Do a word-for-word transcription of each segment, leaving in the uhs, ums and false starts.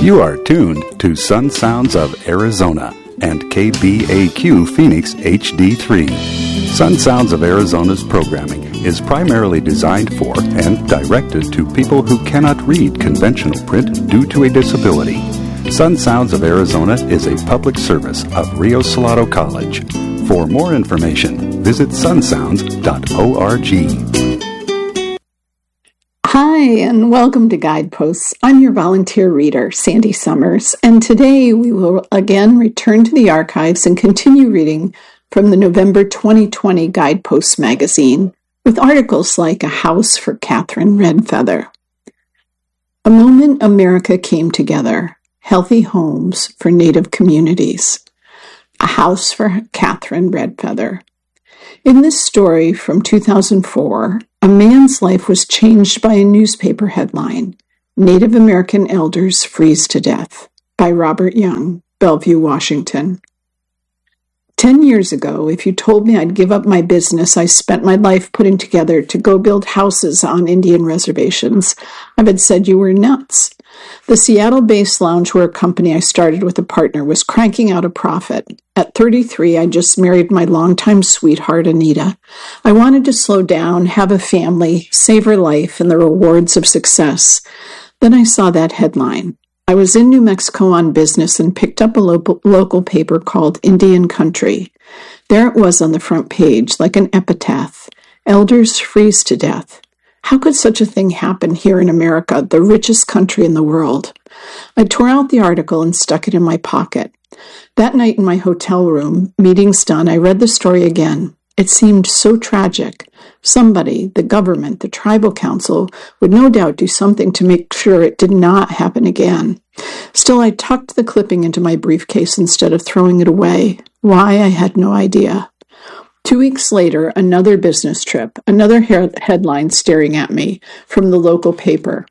You are tuned to Sun Sounds of Arizona and K B A Q Phoenix H D three. Sun Sounds of Arizona's programming is primarily designed for and directed to people who cannot read conventional print due to a disability. Sun Sounds of Arizona is a public service of Rio Salado College. For more information, visit sun sounds dot org. Hi, and welcome to Guideposts. I'm your volunteer reader, Sandy Summers, and today we will again return to the archives and continue reading from the November twenty twenty Guideposts magazine with articles like A House for Catherine Redfeather. A moment America came together. Healthy homes for Native communities. A House for Catherine Redfeather. In this story from two thousand four, a man's life was changed by a newspaper headline, Native American Elders Freeze to Death, by Robert Young, Bellevue, Washington. Ten years ago, if you told me I'd give up my business I spent my life putting together to go build houses on Indian reservations, I would have said you were nuts. The Seattle-based loungewear company I started with a partner was cranking out a profit. At thirty-three, I just married my longtime sweetheart, Anita. I wanted to slow down, have a family, savor life and the rewards of success. Then I saw that headline. I was in New Mexico on business and picked up a local, local paper called Indian Country. There it was on the front page, like an epitaph. Elders freeze to death. How could such a thing happen here in America, the richest country in the world? I tore out the article and stuck it in my pocket. That night in my hotel room, meetings done, I read the story again. It seemed so tragic. Somebody, the government, the tribal council, would no doubt do something to make sure it did not happen again. Still, I tucked the clipping into my briefcase instead of throwing it away. Why, I had no idea. Two weeks later, another business trip, another he- headline staring at me from the local paper.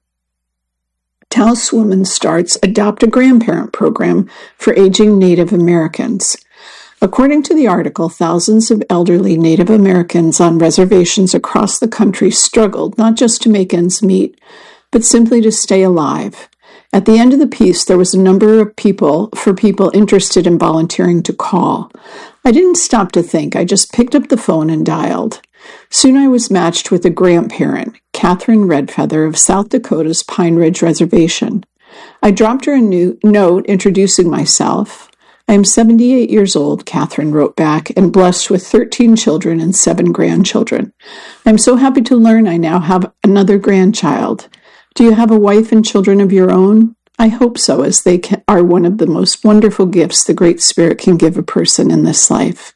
Taos woman starts Adopt a Grandparent program for aging Native Americans. According to the article, thousands of elderly Native Americans on reservations across the country struggled not just to make ends meet, but simply to stay alive. At the end of the piece, there was a number of people for people interested in volunteering to call. I didn't stop to think. I just picked up the phone and dialed. Soon I was matched with a grandparent, Catherine Redfeather of South Dakota's Pine Ridge Reservation. I dropped her a new note introducing myself. I am seventy-eight years old, Catherine wrote back, and blessed with thirteen children and seven grandchildren. I am so happy to learn I now have another grandchild. Do you have a wife and children of your own? I hope so, as they can, are one of the most wonderful gifts the Great Spirit can give a person in this life.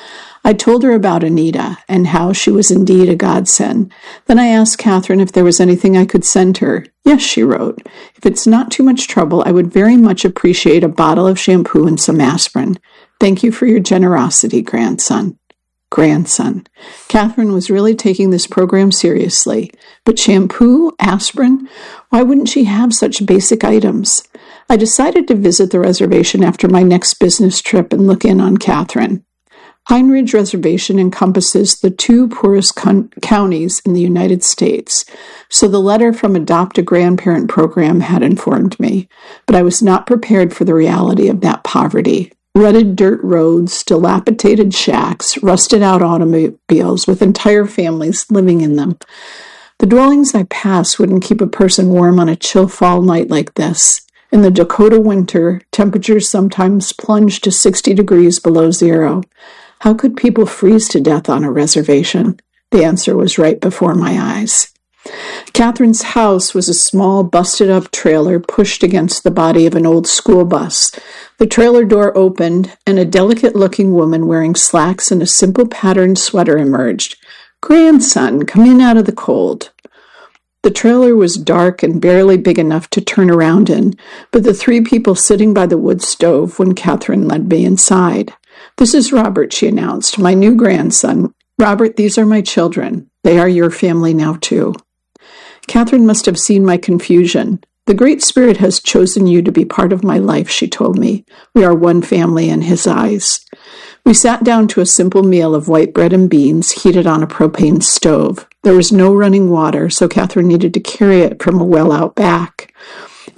I told her about Anita and how she was indeed a godsend. Then I asked Catherine if there was anything I could send her. Yes, she wrote. If it's not too much trouble, I would very much appreciate a bottle of shampoo and some aspirin. Thank you for your generosity, grandson. Grandson. Catherine was really taking this program seriously. But shampoo, aspirin, why wouldn't she have such basic items? I decided to visit the reservation after my next business trip and look in on Catherine. Pine Ridge Reservation encompasses the two poorest con- counties in the United States, so the letter from Adopt a Grandparent program had informed me, but I was not prepared for the reality of that poverty. Rutted dirt roads, dilapidated shacks, rusted-out automobiles with entire families living in them. The dwellings I passed wouldn't keep a person warm on a chill fall night like this. In the Dakota winter, temperatures sometimes plunged to sixty degrees below zero. How could people freeze to death on a reservation? The answer was right before my eyes. Catherine's house was a small, busted-up trailer pushed against the body of an old school bus. The trailer door opened, and a delicate-looking woman wearing slacks and a simple patterned sweater emerged. "Grandson, come in out of the cold." The trailer was dark and barely big enough to turn around in, but the three people sitting by the wood stove when Catherine led me inside. "This is Robert," she announced, "my new grandson. Robert, these are my children. They are your family now, too." Catherine must have seen my confusion. "The Great Spirit has chosen you to be part of my life," she told me. "We are one family in His eyes." We sat down to a simple meal of white bread and beans heated on a propane stove. There was no running water, so Catherine needed to carry it from a well out back.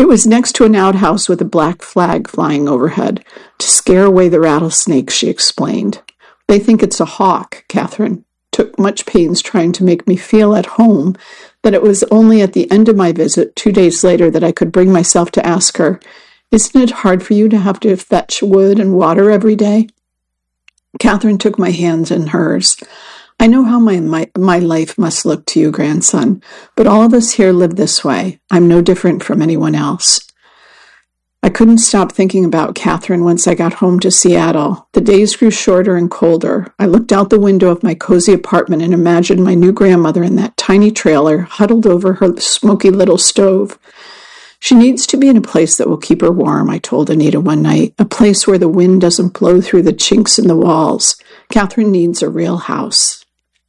It was next to an outhouse with a black flag flying overhead to scare away the rattlesnakes, she explained. They think it's a hawk, Catherine took much pains trying to make me feel at home, that it was only at the end of my visit, two days later, that I could bring myself to ask her, "Isn't it hard for you to have to fetch wood and water every day?" Catherine took my hands in hers. "I know how my, my my life must look to you, grandson, but all of us here live this way. I'm no different from anyone else." I couldn't stop thinking about Catherine once I got home to Seattle. The days grew shorter and colder. I looked out the window of my cozy apartment and imagined my new grandmother in that tiny trailer, huddled over her smoky little stove. "She needs to be in a place that will keep her warm," I told Anita one night, "a place where the wind doesn't blow through the chinks in the walls. Catherine needs a real house."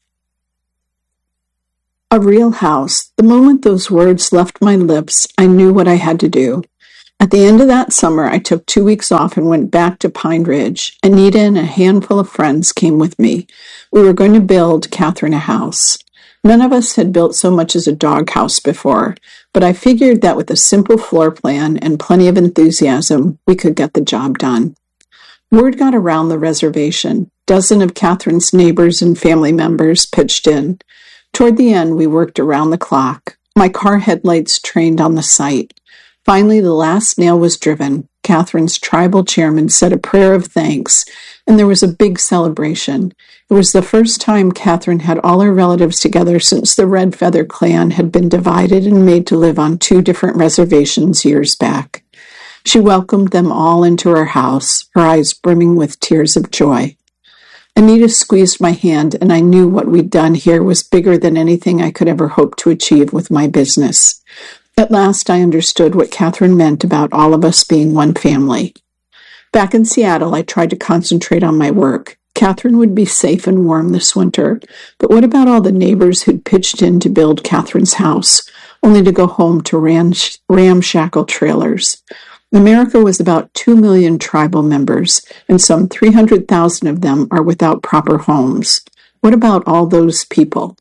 A real house. The moment those words left my lips, I knew what I had to do. At the end of that summer, I took two weeks off and went back to Pine Ridge. Anita and a handful of friends came with me. We were going to build Catherine a house. None of us had built so much as a doghouse before, but I figured that with a simple floor plan and plenty of enthusiasm, we could get the job done. Word got around the reservation. A dozen of Catherine's neighbors and family members pitched in. Toward the end, we worked around the clock. My car headlights trained on the site. Finally, the last nail was driven. Catherine's tribal chairman said a prayer of thanks, and there was a big celebration. It was the first time Catherine had all her relatives together since the Red Feather clan had been divided and made to live on two different reservations years back. She welcomed them all into her house, her eyes brimming with tears of joy. Anita squeezed my hand, and I knew what we'd done here was bigger than anything I could ever hope to achieve with my business. At last, I understood what Catherine meant about all of us being one family. Back in Seattle, I tried to concentrate on my work. Catherine would be safe and warm this winter, but what about all the neighbors who'd pitched in to build Catherine's house, only to go home to ram- ramshackle trailers? America was about two million tribal members, and some three hundred thousand of them are without proper homes. What about all those people?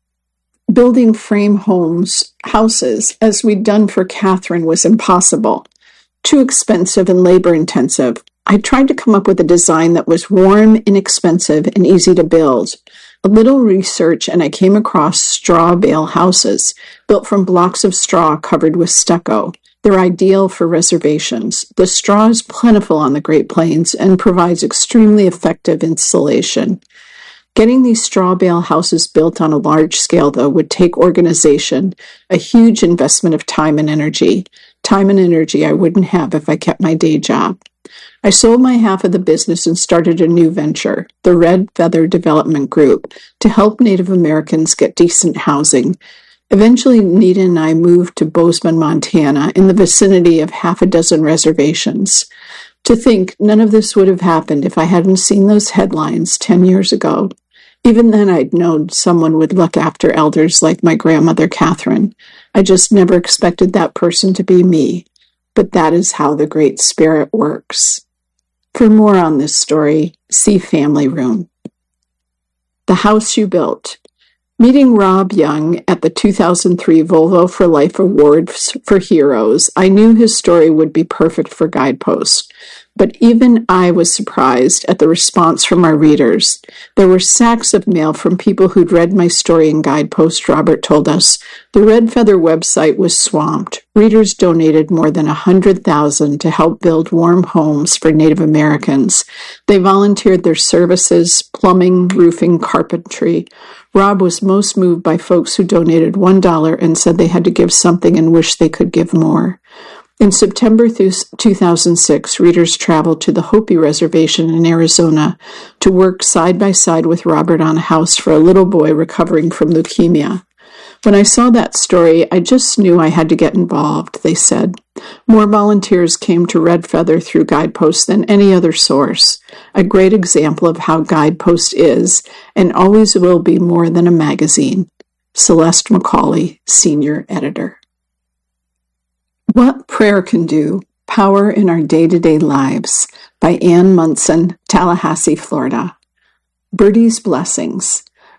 Building frame homes, houses, as we'd done for Catherine, was impossible. Too expensive and labor-intensive. I tried to come up with a design that was warm, inexpensive, and easy to build. A little research, and I came across straw bale houses, built from blocks of straw covered with stucco. They're ideal for reservations. The straw is plentiful on the Great Plains and provides extremely effective insulation. Getting these straw bale houses built on a large scale, though, would take organization, a huge investment of time and energy. Time and energy I wouldn't have if I kept my day job. I sold my half of the business and started a new venture, the Red Feather Development Group, to help Native Americans get decent housing. Eventually, Nita and I moved to Bozeman, Montana, in the vicinity of half a dozen reservations. To think none of this would have happened if I hadn't seen those headlines ten years ago. Even then, I'd known someone would look after elders like my grandmother, Catherine. I just never expected that person to be me. But that is how the Great Spirit works. For more on this story, see Family Room. The House You Built. Meeting Rob Young at the two thousand three Volvo for Life Awards for Heroes, I knew his story would be perfect for Guidepost. But even I was surprised at the response from our readers. There were sacks of mail from people who'd read my story in Guidepost, Robert told us. The Red Feather website was swamped. Readers donated more than one hundred thousand dollars to help build warm homes for Native Americans. They volunteered their services, plumbing, roofing, carpentry. Rob was most moved by folks who donated one dollar and said they had to give something and wished they could give more. In September two thousand six, readers traveled to the Hopi Reservation in Arizona to work side by side with Robert on a house for a little boy recovering from leukemia. When I saw that story, I just knew I had to get involved, they said. More volunteers came to Red Feather through Guidepost than any other source. A great example of how Guidepost is and always will be more than a magazine. Celeste McCauley, Senior Editor. What Prayer Can Do, Power in Our Day-to-Day Lives by Ann Munson, Tallahassee, Florida. Birdie's Blessings.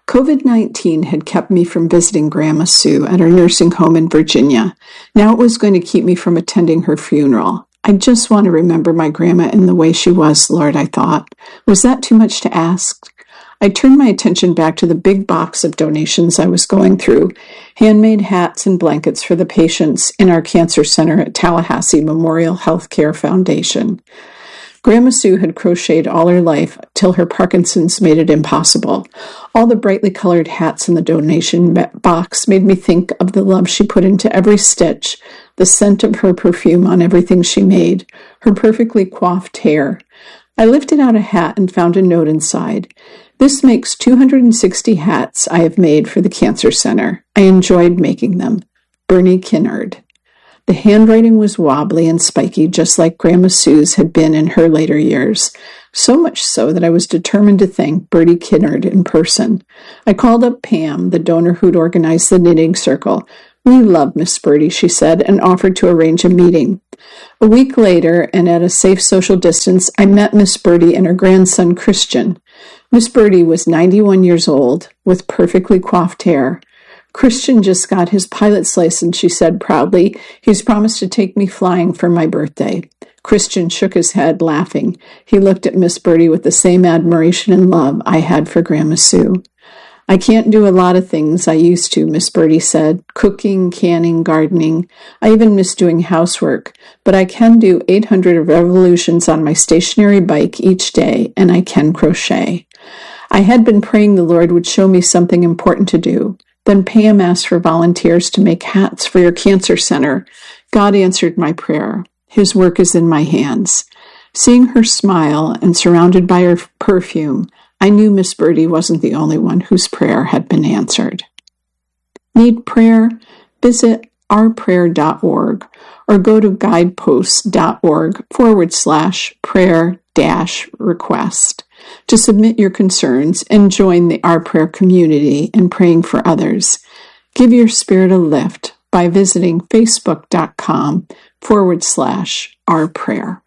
COVID nineteen had kept me from visiting Grandma Sue at her nursing home in Virginia. Now it was going to keep me from attending her funeral. I just want to remember my grandma in the way she was, Lord, I thought. Was that too much to ask? I turned my attention back to the big box of donations I was going through, handmade hats and blankets for the patients in our cancer center at Tallahassee Memorial Healthcare Foundation. Grandma Sue had crocheted all her life till her Parkinson's made it impossible. All the brightly colored hats in the donation box made me think of the love she put into every stitch, the scent of her perfume on everything she made, her perfectly coiffed hair. I lifted out a hat and found a note inside. This makes two hundred sixty hats I have made for the Cancer Center. I enjoyed making them. Bernie Kinnard. The handwriting was wobbly and spiky, just like Grandma Sue's had been in her later years. So much so that I was determined to thank Bertie Kinnard in person. I called up Pam, the donor who'd organized the knitting circle. We love Miss Bertie, she said, and offered to arrange a meeting. A week later, and at a safe social distance, I met Miss Bertie and her grandson, Christian. Miss Bertie was ninety-one years old, with perfectly coiffed hair. Christian just got his pilot's license, she said proudly. He's promised to take me flying for my birthday. Christian shook his head, laughing. He looked at Miss Bertie with the same admiration and love I had for Grandma Sue. I can't do a lot of things I used to, Miss Bertie said. Cooking, canning, gardening. I even miss doing housework. But I can do eight hundred revolutions on my stationary bike each day, and I can crochet. I had been praying the Lord would show me something important to do. Then Pam asked for volunteers to make hats for your cancer center. God answered my prayer. His work is in my hands. Seeing her smile and surrounded by her perfume, I knew Miss Bertie wasn't the only one whose prayer had been answered. Need prayer? Visit ourprayer dot org or go to guideposts.org forward slash prayer dash request to submit your concerns and join the Our Prayer community in praying for others. Give your spirit a lift by visiting facebook.com forward slash our prayer.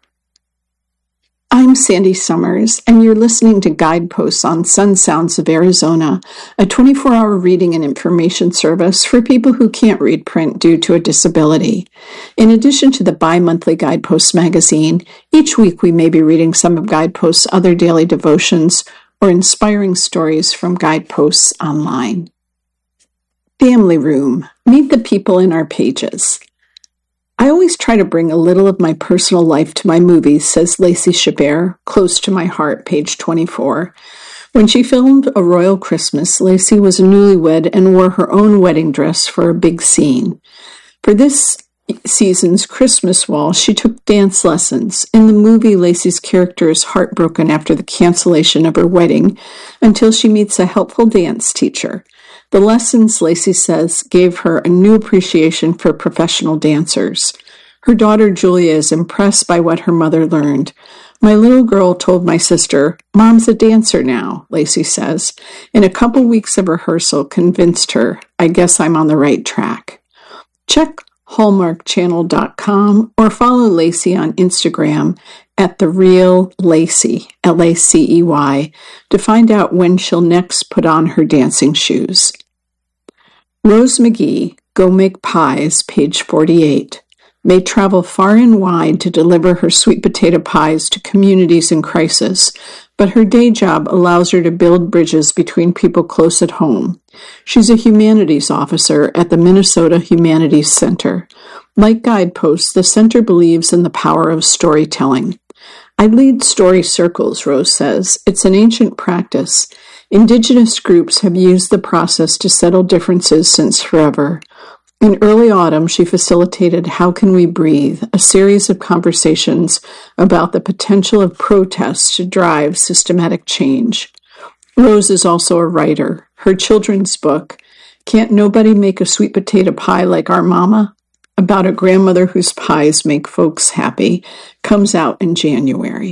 I'm Sandy Summers, and you're listening to Guideposts on Sun Sounds of Arizona, a twenty-four hour reading and information service for people who can't read print due to a disability. In addition to the bi-monthly Guideposts magazine, each week we may be reading some of Guideposts' other daily devotions or inspiring stories from Guideposts online. Family Room. Meet the people in our pages. I always try to bring a little of my personal life to my movies, says Lacey Chabert, Close to My Heart, page twenty-four. When she filmed A Royal Christmas, Lacey was a newlywed and wore her own wedding dress for a big scene. For this season's Christmas Wall, she took dance lessons. In the movie, Lacey's character is heartbroken after the cancellation of her wedding until she meets a helpful dance teacher. The lessons, Lacey says, gave her a new appreciation for professional dancers. Her daughter Julia is impressed by what her mother learned. My little girl told my sister, "Mom's a dancer now," Lacey says. In a couple weeks of rehearsal convinced her, I guess I'm on the right track. Check hallmark channel dot com or follow Lacey on Instagram at The Real Lacey, L A C E Y, to find out when she'll next put on her dancing shoes. Rose McGee, Go Make Pies, page forty-eight, may travel far and wide to deliver her sweet potato pies to communities in crisis, but her day job allows her to build bridges between people close at home. She's a humanities officer at the Minnesota Humanities Center. Like Guideposts, the center believes in the power of storytelling. I lead story circles, Rose says. It's an ancient practice. Indigenous groups have used the process to settle differences since forever. In early autumn, she facilitated How Can We Breathe, a series of conversations about the potential of protests to drive systematic change. Rose is also a writer. Her children's book, Can't Nobody Make a Sweet Potato Pie Like Our Mama?, about a grandmother whose pies make folks happy, comes out in January.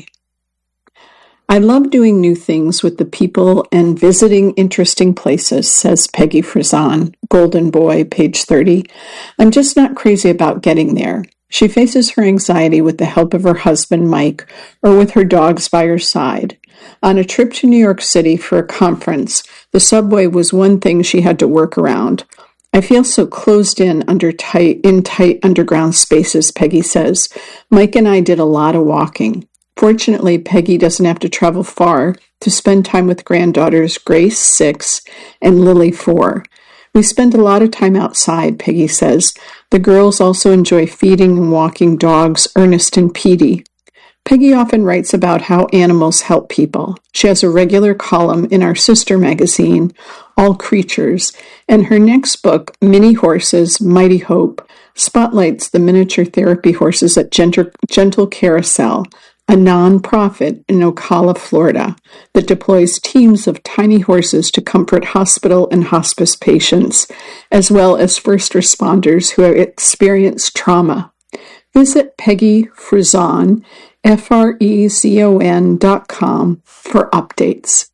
I love doing new things with the people and visiting interesting places, says Peggy Frizon, Golden Boy, page thirty. I'm just not crazy about getting there. She faces her anxiety with the help of her husband, Mike, or with her dogs by her side. On a trip to New York City for a conference, the subway was one thing she had to work around. I feel so closed in under tight, in tight underground spaces, Peggy says. Mike and I did a lot of walking. Fortunately, Peggy doesn't have to travel far to spend time with granddaughters Grace, six, and Lily, four. We spend a lot of time outside, Peggy says. The girls also enjoy feeding and walking dogs, Ernest and Petey. Peggy often writes about how animals help people. She has a regular column in our sister magazine, All Creatures, and her next book, Mini Horses, Mighty Hope, spotlights the miniature therapy horses at Gentle, Gentle Carousel, a non-profit in Ocala, Florida, that deploys teams of tiny horses to comfort hospital and hospice patients, as well as first responders who have experienced trauma. Visit Peggy Frezon, F R E Z O N dot com for updates.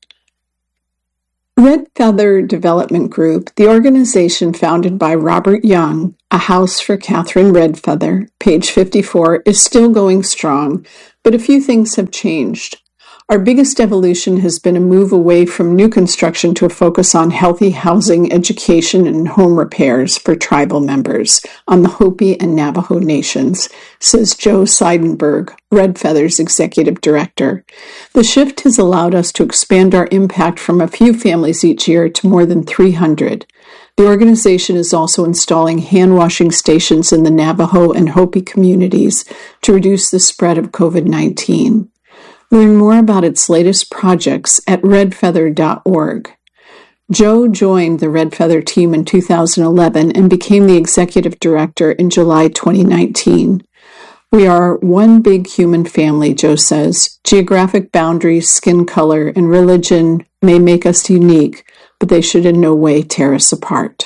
Red Feather Development Group, the organization founded by Robert Young, A House for Catherine Redfeather, page fifty-four, is still going strong, but a few things have changed. Our biggest evolution has been a move away from new construction to a focus on healthy housing, education, and home repairs for tribal members on the Hopi and Navajo nations, says Joe Seidenberg, Red Feather's executive director. The shift has allowed us to expand our impact from a few families each year to more than three hundred. The organization is also installing hand-washing stations in the Navajo and Hopi communities to reduce the spread of COVID nineteen. Learn more about its latest projects at red feather dot org. Joe joined the Red Feather team in two thousand eleven and became the executive director in July twenty nineteen. We are one big human family, Joe says. Geographic boundaries, skin color, and religion may make us unique, but they should in no way tear us apart.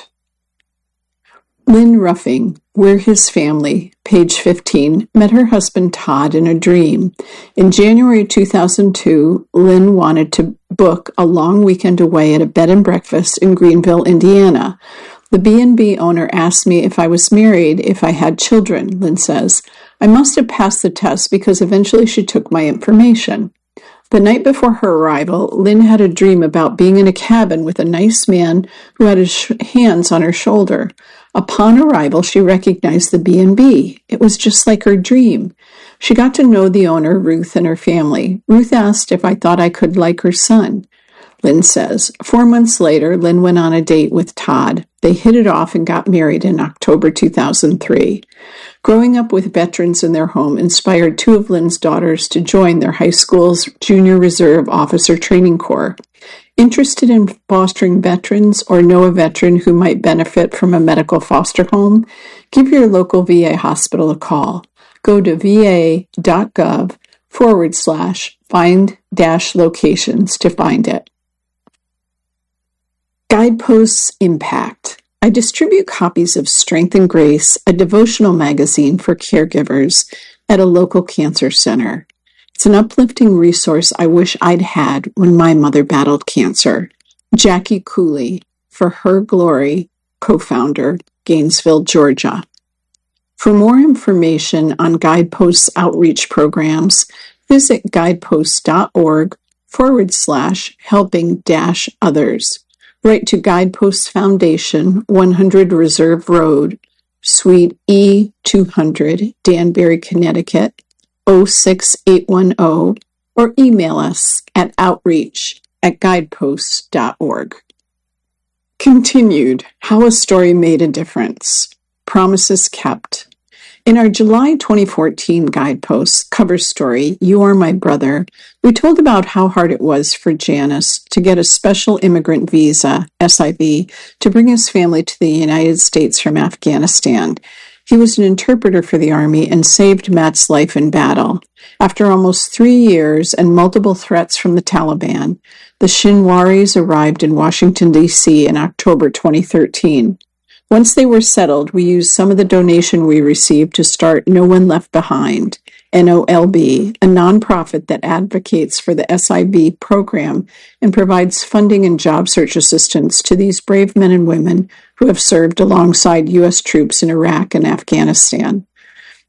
Lynn Ruffing, We're His Family, page fifteen, met her husband Todd in a dream. In January two thousand two, Lynn wanted to book a long weekend away at a bed and breakfast in Greenville, Indiana. The B and B owner asked me if I was married, if I had children, Lynn says. I must have passed the test because eventually she took my information. The night before her arrival, Lynn had a dream about being in a cabin with a nice man who had his sh- hands on her shoulder. Upon arrival, she recognized the B and B. It was just like her dream. She got to know the owner, Ruth, and her family. Ruth asked if I thought I could like her son. Lynn says, four months later, Lynn went on a date with Todd. They hit it off and got married in October two thousand three. Growing up with veterans in their home inspired two of Lynn's daughters to join their high school's Junior Reserve Officer Training Corps. Interested in fostering veterans or know a veteran who might benefit from a medical foster home? Give your local V A hospital a call. Go to va.gov forward slash find dash locations to find it. Guideposts Impact. I distribute copies of Strength and Grace, a devotional magazine for caregivers, at a local cancer center. It's an uplifting resource I wish I'd had when my mother battled cancer. Jackie Cooley, For Her Glory, co-founder, Gainesville, Georgia. For more information on Guideposts outreach programs, visit guideposts.org forward slash helping dash others. Write to Guideposts Foundation, one hundred Reserve Road, Suite E two hundred, Danbury, Connecticut, oh six eight one oh, or email us at outreach at guideposts dot org. Continued, How a Story Made a Difference. Promises Kept. In our July twenty fourteen Guideposts cover story, You Are My Brother, we told about how hard it was for Janice to get a special immigrant visa, S I V, to bring his family to the United States from Afghanistan. He was an interpreter for the Army and saved Matt's life in battle. After almost three years and multiple threats from the Taliban, the Shinwaris arrived in Washington, D C in October twenty thirteen. Once they were settled, we used some of the donation we received to start No One Left Behind, N O L B, a nonprofit that advocates for the S I V program and provides funding and job search assistance to these brave men and women who have served alongside U S troops in Iraq and Afghanistan.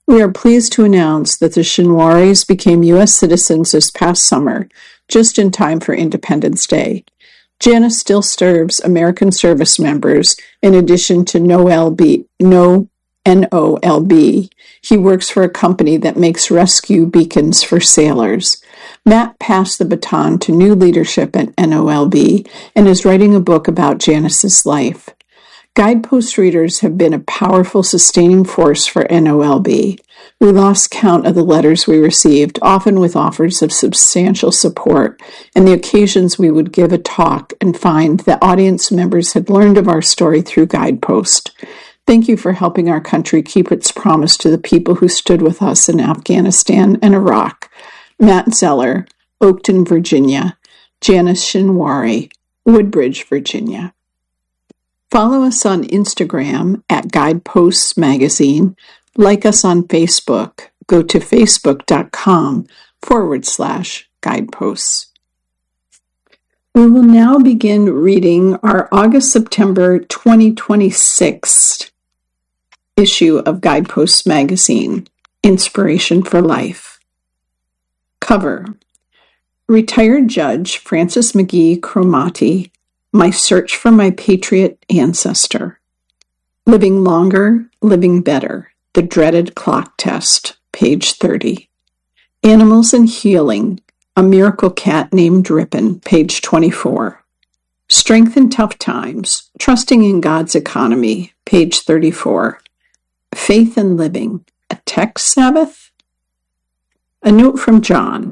We are pleased to announce that the Shinwaris became U S citizens this past summer, just in time for Independence Day. Janice still serves American service members in addition to N O L B, no N O L B. He works for a company that makes rescue beacons for sailors. Matt passed the baton to new leadership at N O L B and is writing a book about Janice's life. Guidepost readers have been a powerful sustaining force for N O L B. We lost count of the letters we received, often with offers of substantial support, and the occasions we would give a talk and find that audience members had learned of our story through Guidepost. Thank you for helping our country keep its promise to the people who stood with us in Afghanistan and Iraq. Matt Zeller, Oakton, Virginia. Janice Shinwari, Woodbridge, Virginia. Follow us on Instagram at Guideposts Magazine. Like us on Facebook. Go to facebook.com forward slash guideposts. We will now begin reading our August-September twenty twenty-six issue of Guideposts Magazine, Inspiration for Life. Cover: Retired Judge Francis McGee Cromartie, My Search for My Patriot Ancestor. Living Longer, Living Better, The Dreaded Clock Test, page thirty. Animals and Healing, A Miracle Cat Named Ripon, page twenty-four. Strength in Tough Times, Trusting in God's Economy, page thirty-four. Faith and Living, A Tech Sabbath? A Note from John.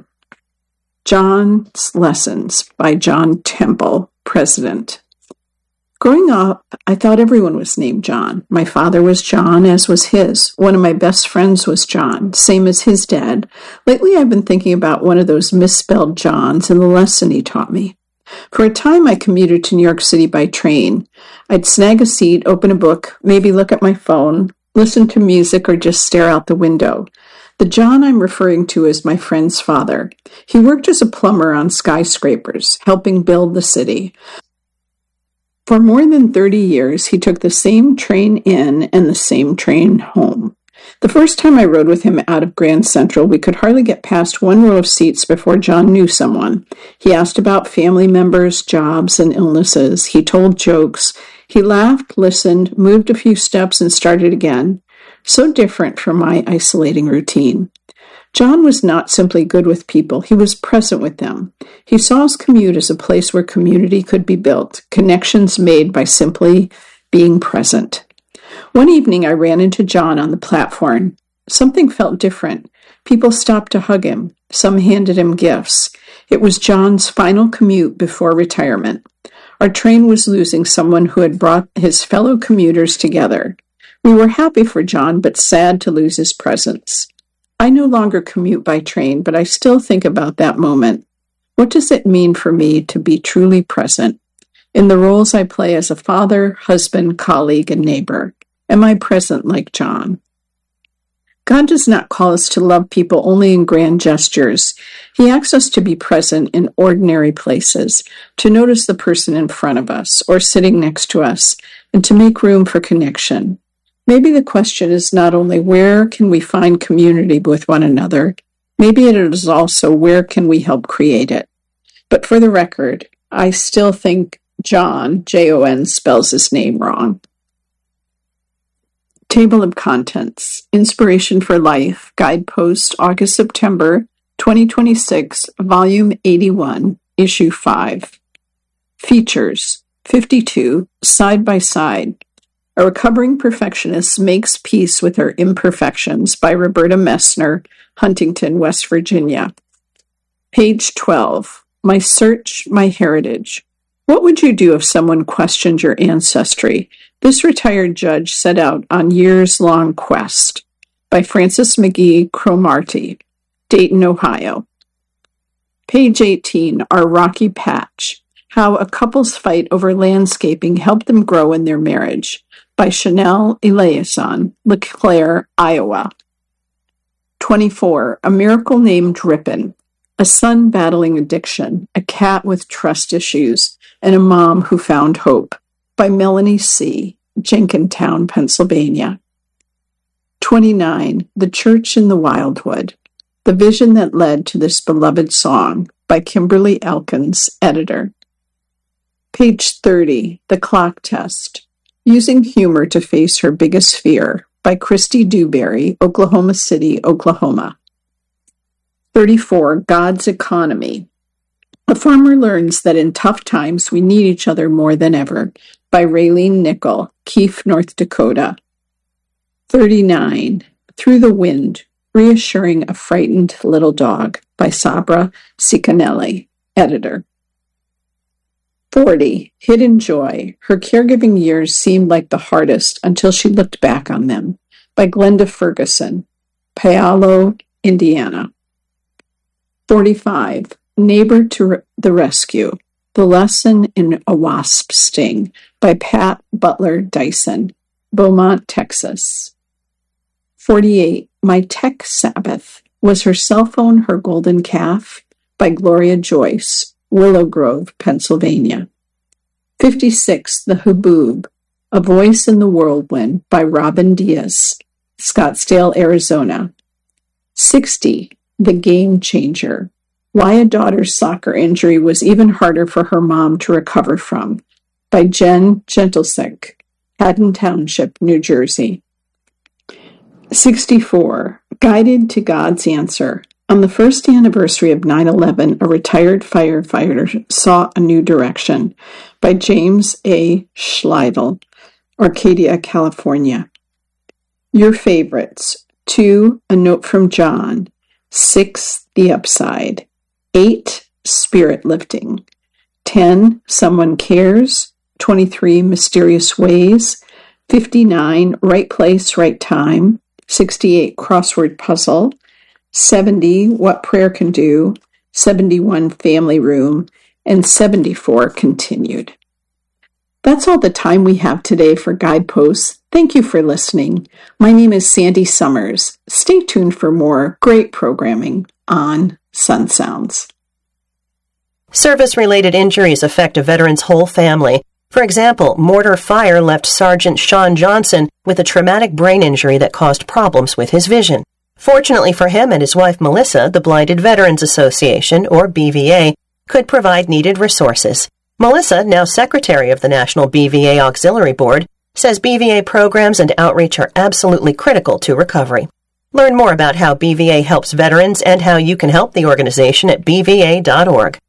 John's Lessons by John Temple, President. Growing up, I thought everyone was named John. My father was John, as was his. One of my best friends was John, same as his dad. Lately, I've been thinking about one of those misspelled Johns and the lesson he taught me. For a time, I commuted to New York City by train. I'd snag a seat, open a book, maybe look at my phone, listen to music, or just stare out the window. The John I'm referring to is my friend's father. He worked as a plumber on skyscrapers, helping build the city. For more than thirty years, he took the same train in and the same train home. The first time I rode with him out of Grand Central, we could hardly get past one row of seats before John knew someone. He asked about family members, jobs, and illnesses. He told jokes. He laughed, listened, moved a few steps, and started again. So different from my isolating routine. John was not simply good with people, he was present with them. He saw his commute as a place where community could be built, connections made by simply being present. One evening I ran into John on the platform. Something felt different. People stopped to hug him. Some handed him gifts. It was John's final commute before retirement. Our train was losing someone who had brought his fellow commuters together. We were happy for John, but sad to lose his presence. I no longer commute by train, but I still think about that moment. What does it mean for me to be truly present? In the roles I play as a father, husband, colleague, and neighbor, am I present like John? God does not call us to love people only in grand gestures. He asks us to be present in ordinary places, to notice the person in front of us or sitting next to us, and to make room for connection. Maybe the question is not only where can we find community with one another, maybe it is also where can we help create it. But for the record, I still think John, J O N, spells his name wrong. Table of Contents, Inspiration for Life, Guidepost, August-September twenty twenty-six, Volume eighty-one, Issue five. Features, fifty-two, Side by Side. A Recovering Perfectionist Makes Peace with Her Imperfections by Roberta Messner, Huntington, West Virginia. Page twelve. My Search, My Heritage. What would you do if someone questioned your ancestry? This retired judge set out on years-long quest. By Francis McGee Cromartie, Dayton, Ohio. Page eighteen. Our Rocky Patch. How a Couple's Fight Over Landscaping Helped Them Grow in Their Marriage. By Chanel Eliasson, LeClaire, Iowa. twenty-four. A Miracle Named Ripon. A son battling addiction, a cat with trust issues, and a mom who found hope. By Melanie C., Jenkintown, Pennsylvania. twenty-nine. The Church in the Wildwood. The Vision That Led to This Beloved Song by Kimberly Elkins, editor. Page thirty. The Clock Test. Using Humor to Face Her Biggest Fear by Christy Dewberry, Oklahoma City, Oklahoma. thirty-four. God's Economy. A Farmer Learns That in Tough Times We Need Each Other More Than Ever by Raylene Nickel, Keefe, North Dakota. thirty-nine. Through the Wind. Reassuring a Frightened Little Dog by Sabra Cicanelli, editor. forty. Hidden Joy. Her caregiving years seemed like the hardest until she looked back on them by Glenda Ferguson, Paolo, Indiana. forty-five. Neighbor to the Rescue. The Lesson in a Wasp Sting by Pat Butler Dyson, Beaumont, Texas. forty-eight. My Tech Sabbath. Was her cell phone her golden calf? By Gloria Joyce, Willow Grove, Pennsylvania. fifty-six. The Haboob. A Voice in the Whirlwind by Robin Diaz, Scottsdale, Arizona. sixty. The Game Changer. Why a Daughter's Soccer Injury Was Even Harder for Her Mom to Recover From by Jen Gentlesek, Haddon Township, New Jersey. sixty-four. Guided to God's Answer. On the first anniversary of nine eleven, a retired firefighter saw a new direction by James A. Schleidel, Arcadia, California. Your favorites. two. A Note from John. six. The Upside. eight. Spirit Lifting. ten. Someone Cares. twenty-three. Mysterious Ways. fifty-nine. Right Place, Right Time. sixty-eight. Crossword Puzzle. seventy. What Prayer Can Do. seventy-one. Family Room. And seventy-four. Continued. That's all the time we have today for Guideposts. Thank you for listening. My name is Sandy Summers. Stay tuned for more great programming on Sun Sounds. Service-related injuries affect a veteran's whole family. For example, mortar fire left Sergeant Sean Johnson with a traumatic brain injury that caused problems with his vision. Fortunately for him and his wife Melissa, the Blinded Veterans Association, or B V A, could provide needed resources. Melissa, now secretary of the National B V A Auxiliary Board, says B V A programs and outreach are absolutely critical to recovery. Learn more about how B V A helps veterans and how you can help the organization at b v a dot org.